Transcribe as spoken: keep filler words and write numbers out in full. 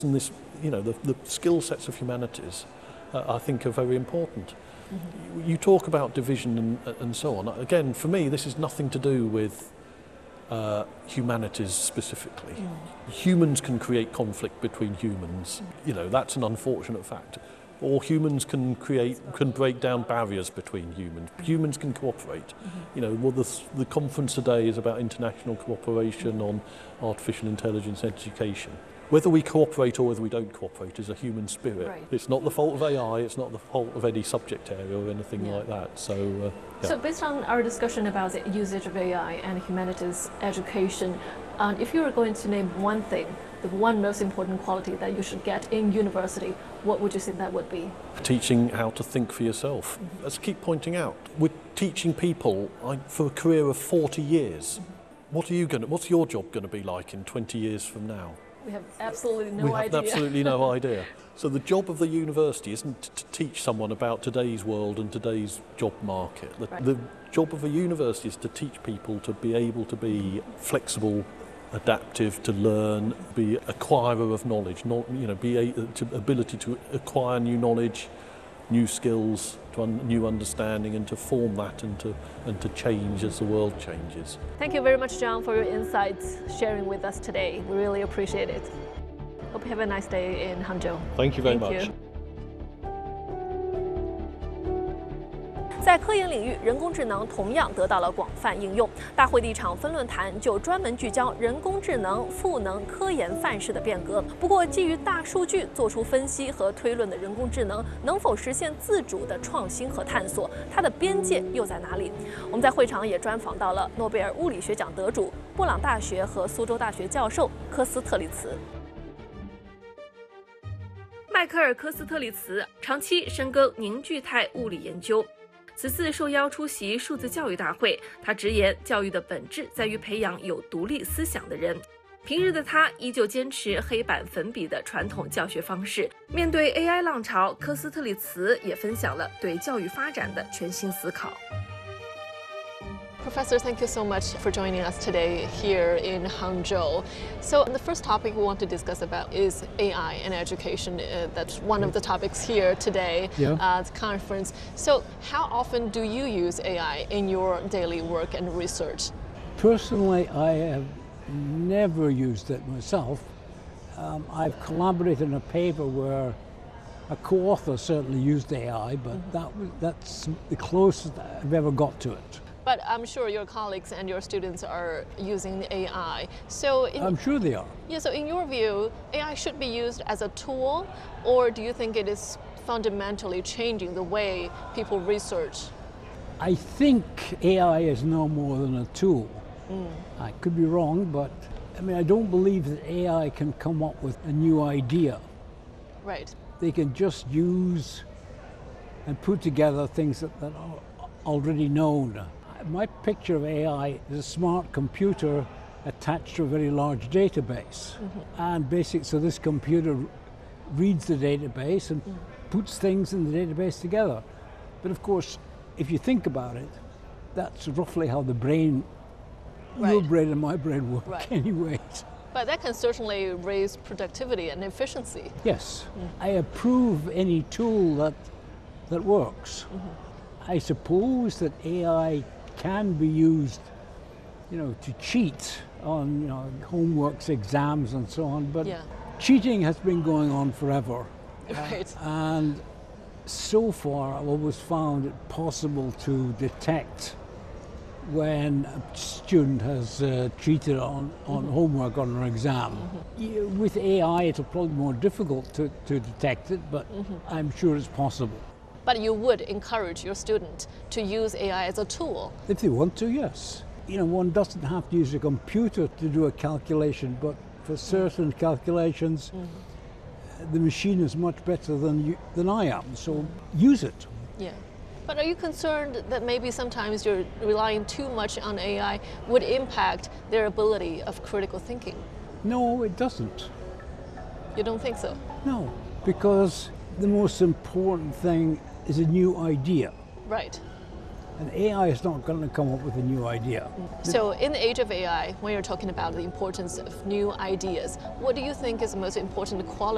And this, you know, the, the skill sets of humanities, uh, I think, are very important. Mm-hmm. You talk about division and, and so on. Again, for me, this is nothing to do with uh, humanities specifically. Mm. Humans can create conflict between humans. Mm. You know, that's an unfortunate fact. Or humans can create, can break down barriers between humans. Humans can cooperate. Mm-hmm. You know, well, the, the conference today is about international cooperation mm-hmm. on artificial intelligence education. Whether we cooperate or whether we don't cooperate is a human spirit. Right. It's not the fault of A I, it's not the fault of any subject area or anything yeah. like that. So, uh, yeah. so based on our discussion about the usage of A I and humanities education, um, if you were going to name one thing, the one most important quality that you should get in university, what would you think that would be? Teaching how to think for yourself. Mm-hmm. Let's keep pointing out, we're teaching people like, for a career of forty years. Mm-hmm. What are you going to, what's your job going to be like in twenty years from now? We have absolutely no we idea. We have absolutely no idea. So the job of the university isn't to teach someone about today's world and today's job market. The, right. the job of a university is to teach people to be able to be flexible, adaptive, to learn, be acquirer of knowledge, not, you know, be a to ability to acquire new knowledge, new skills, to un, new understanding, and to form that and to and to change as the world changes. Thank you very much, John, for your insights sharing with us today. We really appreciate it. Hope you have a nice day in Hangzhou. Thank you very Thank much. You. 在科研领域，人工智能同样得到了广泛应用。大会的一场分论坛就专门聚焦人工智能赋能科研范式的变革。不过，基于大数据做出分析和推论的人工智能，能否实现自主的创新和探索？它的边界又在哪里？我们在会场也专访到了诺贝尔物理学奖得主、布朗大学和苏州大学教授科斯特里茨。 迈克尔·科斯特里茨长期深耕凝聚态物理研究。 此次受邀出席数字教育大会，他直言，教育的本质在于培养有独立思想的人。平日的他依旧坚持黑板粉笔的传统教学方式。面对 A I 浪潮，科斯特里茨也分享了对教育发展的全新思考。 Professor, thank you so much for joining us today here in Hangzhou. So the first topic we want to discuss about is A I and education. Uh, that's one of the topics here today yeah. at the conference. So how often do you use A I in your daily work and research? Personally, I have never used it myself. Um, I've collaborated in a paper where a co-author certainly used A I, but mm-hmm. that was, that's the closest I've ever got to it. But I'm sure your colleagues and your students are using the A I. So in, I'm sure they are. Yeah, so in your view, A I should be used as a tool, or do you think it is fundamentally changing the way people research? I think A I is no more than a tool. Mm. I could be wrong, but I mean, I don't believe that A I can come up with a new idea. Right. They can just use and put together things that, that are already known. My picture of A I is a smart computer attached to a very large database. Mm-hmm. And basically, so this computer reads the database and mm. puts things in the database together. But of course, if you think about it, that's roughly how the brain, right. your brain and my brain work right. anyway. But that can certainly raise productivity and efficiency. Yes, mm. I approve any tool that, that works. Mm-hmm. I suppose that A I can be used, you know, to cheat on, you know, homeworks, exams, and so on. But yeah. cheating has been going on forever, right. uh, and so far I've always found it possible to detect when a student has uh, cheated on, on mm-hmm. homework on an exam. Mm-hmm. With A I, it'll probably be more difficult to, to detect it, but mm-hmm. I'm sure it's possible. But you would encourage your student to use A I as a tool? If they want to, yes. You know, one doesn't have to use a computer to do a calculation, but for certain calculations, mm-hmm. the machine is much better than you, than I am, so use it. Yeah. But are you concerned that maybe sometimes you're relying too much on A I would impact their ability of critical thinking? No, it doesn't. You don't think so? No, because the most important thing is a new idea. Right. And A I is not going to come up with a new idea. So in the age of A I, when you're talking about the importance of new ideas, what do you think is the most important quality